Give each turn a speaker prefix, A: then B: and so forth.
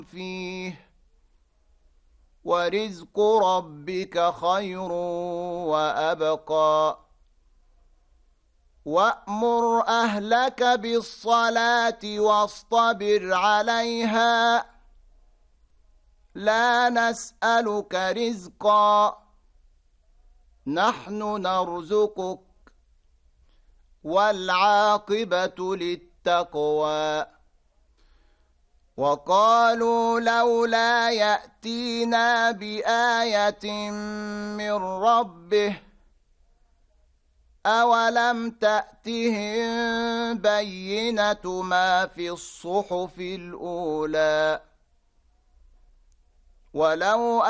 A: فيه ورزق ربك خير وأبقى وأمر أهلك بالصلاة واصطبر عليها لا نسألك رزقا نحن نرزقك والعاقبة للتقوى وقالوا لولا يأتينا بآية من ربه أولم تأتهم بينة ما في الصحف الأولى ولو